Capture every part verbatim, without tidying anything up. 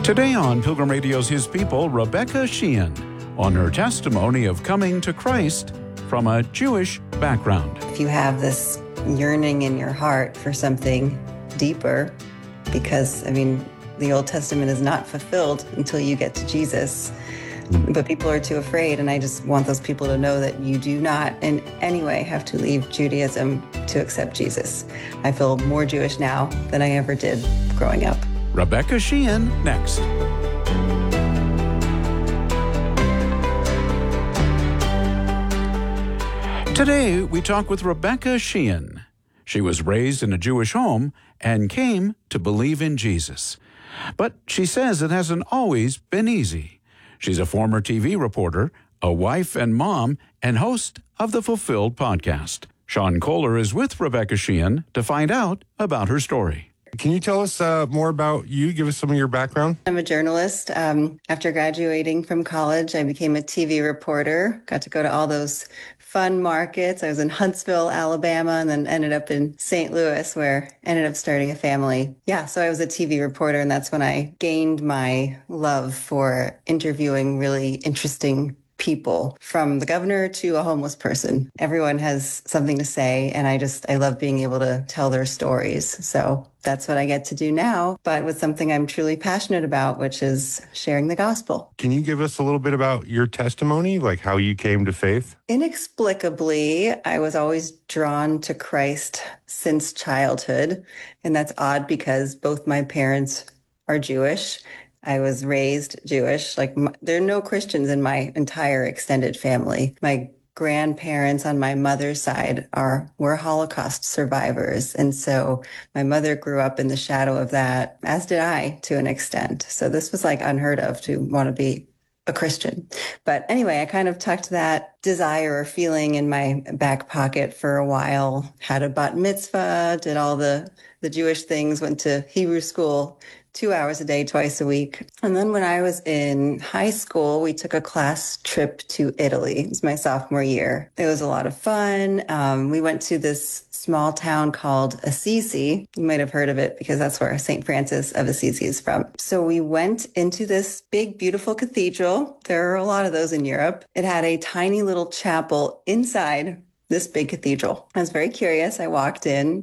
Today on Pilgrim Radio's His People, Rebecca Sheehan on her testimony of coming to Christ from a Jewish background. If you have this yearning in your heart for something deeper, because, I mean, the Old Testament is not fulfilled until you get to Jesus, but people are too afraid, and I just want those people to know that you do not in any way have to leave Judaism to accept Jesus. I feel more Jewish now than I ever did growing up. Rebecca Sheehan next. Today, we talk with Rebecca Sheehan. She was raised in a Jewish home and came to believe in Jesus. But she says it hasn't always been easy. She's a former T V reporter, a wife and mom, and host of the Fulfilled podcast. Sean Kohler is with Rebecca Sheehan to find out about her story. Can you tell us uh, more about you? Give us some of your background. I'm a journalist. Um, after graduating from college, I became a T V reporter, got to go to all those fun markets. I was in Huntsville, Alabama, and then ended up in Saint Louis, where I ended up starting a family. Yeah, so I was a T V reporter, and that's when I gained my love for interviewing really interesting people, from the governor to a homeless person. Everyone has something to say, and I just, I love being able to tell their stories. So that's what I get to do now, but with something I'm truly passionate about, which is sharing the gospel. Can you give us a little bit about your testimony, like how you came to faith? Inexplicably, I was always drawn to Christ since childhood, and that's odd because both my parents are Jewish. I was raised Jewish. Like, my, there are no Christians in my entire extended family. My grandparents on my mother's side are were Holocaust survivors. And so my mother grew up in the shadow of that, as did I to an extent. So this was like unheard of to want to be a Christian. But anyway, I kind of tucked that desire or feeling in my back pocket for a while, had a bat mitzvah, did all the, the Jewish things, went to Hebrew school two hours a day, twice a week. And then when I was in high school, we took a class trip to Italy. It was my sophomore year. It was a lot of fun. Um, we went to this small town called Assisi. You might have heard of it because that's where Saint Francis of Assisi is from. So we went into this big, beautiful cathedral. There are a lot of those in Europe. It had a tiny little chapel inside this big cathedral. I was very curious. I walked in,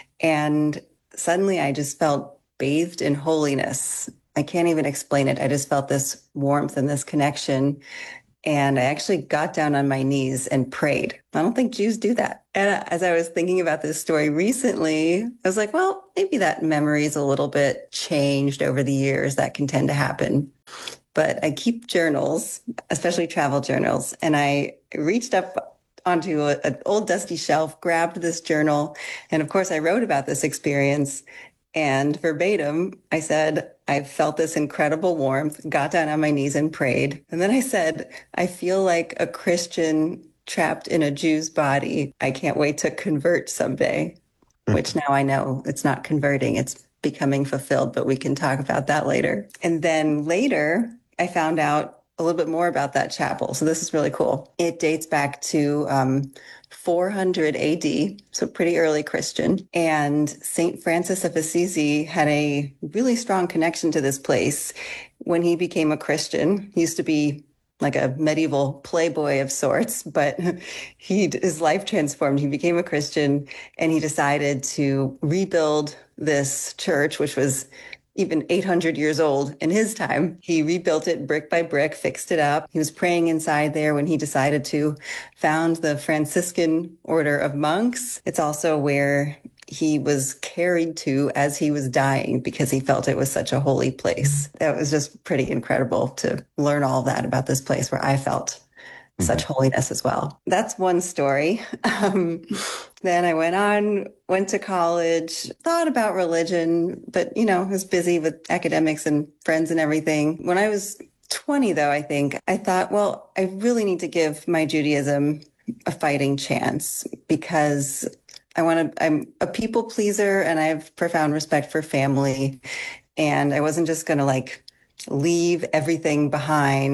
and suddenly I just felt bathed in holiness. I can't even explain it. I just felt this warmth and this connection. And I actually got down on my knees and prayed. I don't think Jews do that. And as I was thinking about this story recently, I was like, well, maybe that memory is a little bit changed over the years. That can tend to happen. But I keep journals, especially travel journals. And I reached up onto a, an old dusty shelf, grabbed this journal. And of course, I wrote about this experience. And verbatim, I said, I felt this incredible warmth, got down on my knees and prayed. And then I said, I feel like a Christian trapped in a Jew's body. I can't wait to convert someday, which now I know it's not converting, it's becoming fulfilled, but we can talk about that later. And then later, I found out a little bit more about that chapel. So this is really cool. It dates back to um, four hundred A D, so pretty early Christian. And Saint Francis of Assisi had a really strong connection to this place when he became a Christian. He used to be like a medieval playboy of sorts, but he his life transformed. He became a Christian, and he decided to rebuild this church, which was even eight hundred years old in his time. He rebuilt it brick by brick, fixed it up. He was praying inside there when he decided to found the Franciscan order of monks. It's also where he was carried to as he was dying because he felt it was such a holy place. That was just pretty incredible to learn all that about this place where I felt such holiness as well. That's one story. Um, then I went on, went to college, thought about religion, but, you know, was busy with academics and friends and everything. When I was twenty, though, I think, I thought, well, I really need to give my Judaism a fighting chance because I want to, I'm a people pleaser and I have profound respect for family. And I wasn't just going to like leave everything behind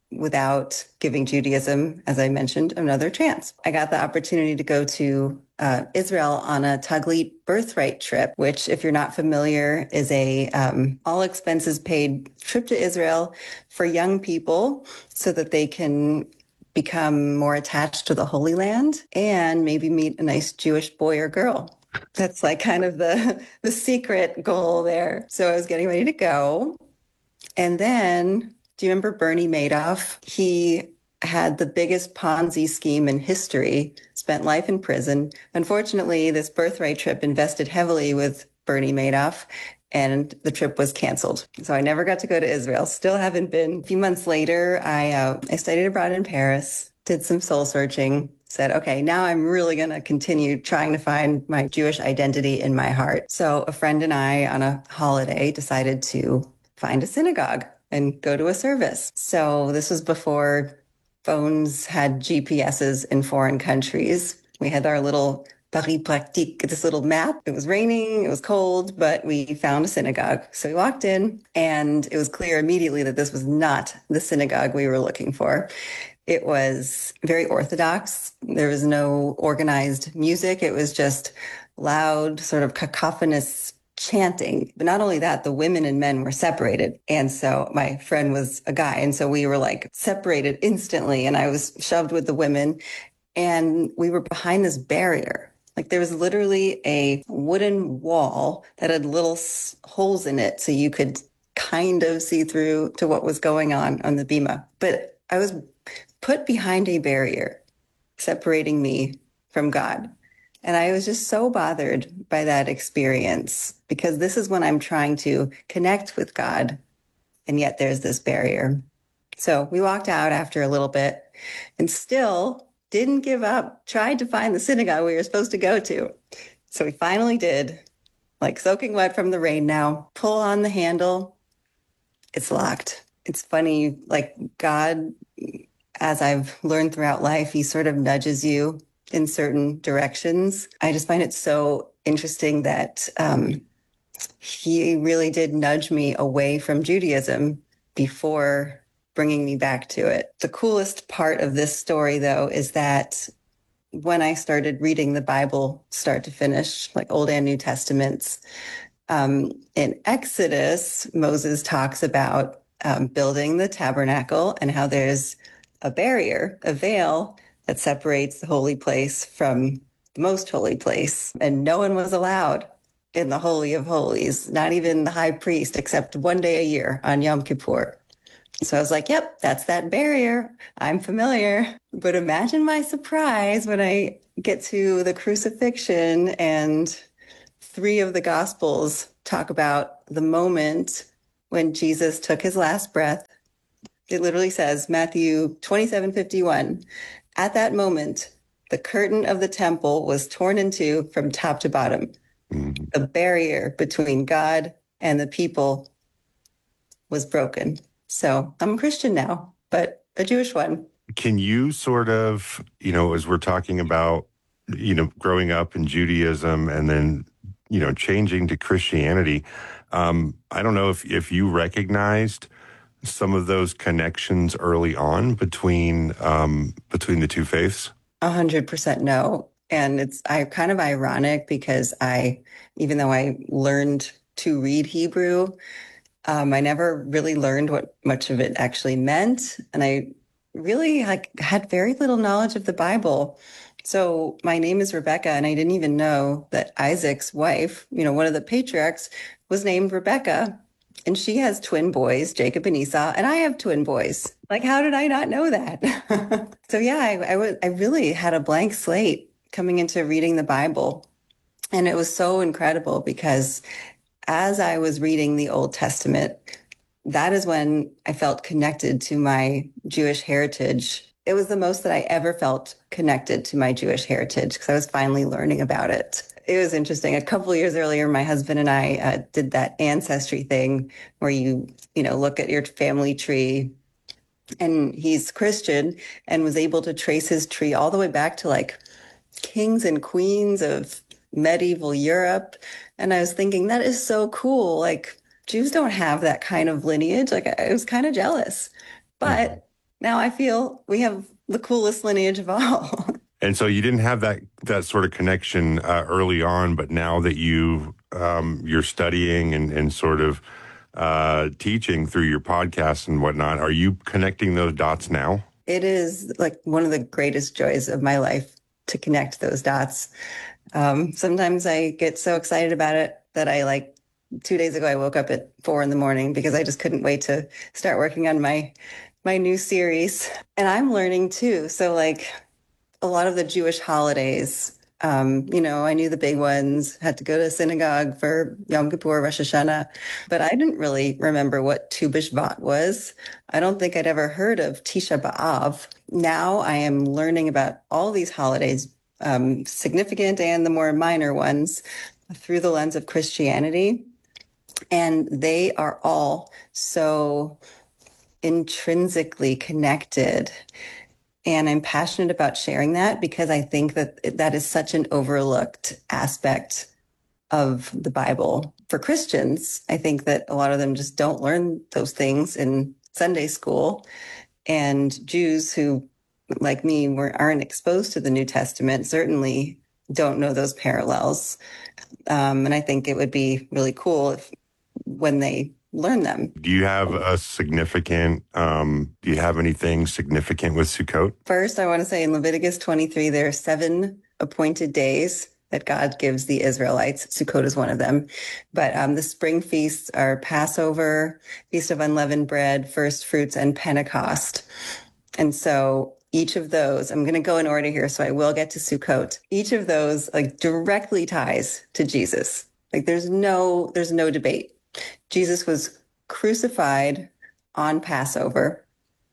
without giving Judaism, as I mentioned, another chance. I got the opportunity to go to uh, Israel on a Taglit birthright trip, which, if you're not familiar, is a um, all expenses paid trip to Israel for young people so that they can become more attached to the Holy Land and maybe meet a nice Jewish boy or girl. That's like kind of the, the secret goal there. So I was getting ready to go. And then, do you remember Bernie Madoff? He had the biggest Ponzi scheme in history, spent life in prison. Unfortunately, this birthright trip invested heavily with Bernie Madoff, and the trip was canceled. So I never got to go to Israel. Still haven't been. A few months later, I, uh, I studied abroad in Paris, did some soul searching, said, okay, now I'm really going to continue trying to find my Jewish identity in my heart. So a friend and I, on a holiday, decided to find a synagogue and go to a service. So this was before phones had G P S's in foreign countries. We had our little Paris Pratique, this little map. It was raining, it was cold, but we found a synagogue. So we walked in, and it was clear immediately that this was not the synagogue we were looking for. It was very orthodox. There was no organized music. It was just loud, sort of cacophonous chanting. But not only that, the women and men were separated. And so my friend was a guy. And so we were like separated instantly. And I was shoved with the women, and we were behind this barrier. Like there was literally a wooden wall that had little s- holes in it so you could kind of see through to what was going on on the bima. But I was put behind a barrier separating me from God. And I was just so bothered by that experience, because this is when I'm trying to connect with God, and yet there's this barrier. So we walked out after a little bit and still didn't give up, tried to find the synagogue we were supposed to go to. So we finally did, like soaking wet from the rain now, pull on the handle. It's locked. It's funny, like God, as I've learned throughout life, he sort of nudges you in certain directions. I just find it so interesting that um, he really did nudge me away from Judaism before bringing me back to it. The coolest part of this story, though, is that when I started reading the Bible start to finish, like Old and New Testaments, um, in Exodus, Moses talks about um, building the tabernacle and how there's a barrier, a veil that separates the holy place from the most holy place. And no one was allowed in the Holy of Holies, not even the high priest, except one day a year on Yom Kippur. So I was like, yep, that's that barrier. I'm familiar. But imagine my surprise when I get to the crucifixion, and three of the Gospels talk about the moment when Jesus took his last breath. It literally says, Matthew twenty-seven fifty-one, at that moment, the curtain of the temple was torn in two from top to bottom. Mm-hmm. The barrier between God and the people was broken. So I'm a Christian now, but a Jewish one. Can you sort of, you know, as we're talking about, you know, growing up in Judaism and then, you know, changing to Christianity, um, I don't know if, if you recognized some of those connections early on between um, between the two faiths? A hundred percent no. And it's I kind of ironic because I, even though I learned to read Hebrew, um, I never really learned what much of it actually meant. And I really like had very little knowledge of the Bible. So my name is Rebecca, and I didn't even know that Isaac's wife, you know, one of the patriarchs, was named Rebecca. And she has twin boys, Jacob and Esau, and I have twin boys. Like, how did I not know that? So yeah, I, I, w- I really had a blank slate coming into reading the Bible. And it was so incredible because as I was reading the Old Testament, that is when I felt connected to my Jewish heritage. It was the most that I ever felt connected to my Jewish heritage because I was finally learning about it. It was interesting. A couple of years earlier, my husband and I uh, did that ancestry thing where you, you know, look at your family tree, and he's Christian and was able to trace his tree all the way back to like kings and queens of medieval Europe. And I was thinking, that is so cool. Like, Jews don't have that kind of lineage. Like, I was kind of jealous. But Now I feel we have the coolest lineage of all. And so you didn't have that that sort of connection uh, early on, but now that you um, you're studying and, and sort of uh, teaching through your podcasts and whatnot, are you connecting those dots now? It is like one of the greatest joys of my life to connect those dots. Um, sometimes I get so excited about it that I like two days ago, I woke up at four in the morning because I just couldn't wait to start working on my, my new series. And I'm learning too. So like a lot of the Jewish holidays, um, you know, I knew the big ones, had to go to synagogue for Yom Kippur, Rosh Hashanah, but I didn't really remember what Tu B'Shvat was. I don't think I'd ever heard of Tisha B'Av. Now I am learning about all these holidays, um, significant and the more minor ones, through the lens of Christianity. And they are all so intrinsically connected. And I'm passionate about sharing that because I think that that is such an overlooked aspect of the Bible. For Christians, I think that a lot of them just don't learn those things in Sunday school. And Jews who, like me, were, aren't exposed to the New Testament certainly don't know those parallels. Um, and I think it would be really cool if when they learn them. Do you have a significant, um, do you have anything significant with Sukkot? First, I want to say in Leviticus twenty-three, there are seven appointed days that God gives the Israelites. Sukkot is one of them. But um, the spring feasts are Passover, Feast of Unleavened Bread, First Fruits, and Pentecost. And so each of those, I'm going to go in order here, so I will get to Sukkot. Each of those like directly ties to Jesus. Like there's no, there's no debate. Jesus was crucified on Passover.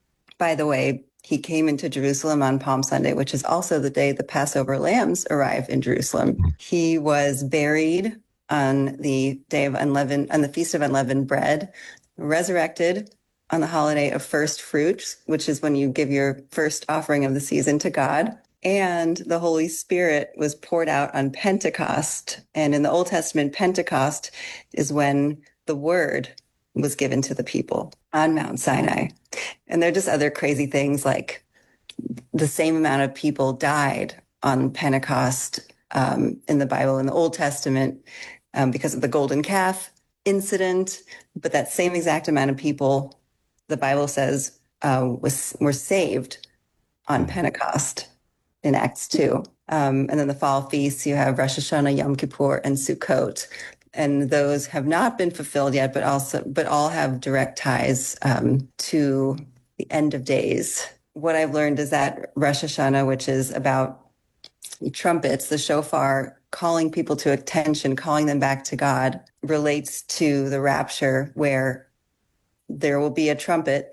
By the way, he came into Jerusalem on Palm Sunday, which is also the day the Passover lambs arrive in Jerusalem. He was buried on the day of unleavened, on the Feast of Unleavened Bread, resurrected on the holiday of First Fruits, which is when you give your first offering of the season to God. And the Holy Spirit was poured out on Pentecost. And in the Old Testament, Pentecost is when the word was given to the people on Mount Sinai. And there are just other crazy things like the same amount of people died on Pentecost um, in the Bible, in the Old Testament, um, because of the golden calf incident. But that same exact amount of people, the Bible says, uh, was were saved on Pentecost in Acts two. Um, and then the fall feasts, you have Rosh Hashanah, Yom Kippur, and Sukkot. And those have not been fulfilled yet, but also, but all have direct ties um, to the end of days. What I've learned is that Rosh Hashanah, which is about trumpets, the shofar, calling people to attention, calling them back to God, relates to the rapture, where there will be a trumpet